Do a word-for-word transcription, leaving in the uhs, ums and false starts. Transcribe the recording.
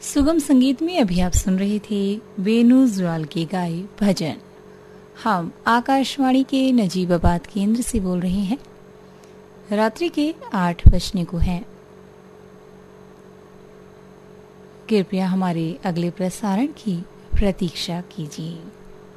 सुगम संगीत में अभी आप सुन रहे थे वेणु ज्वाल के गाए भजन। हम आकाशवाणी के नजीबाबाद केंद्र से बोल रहे हैं। रात्रि के आठ बजने को हैं। कृपया हमारे अगले प्रसारण की प्रतीक्षा कीजिए।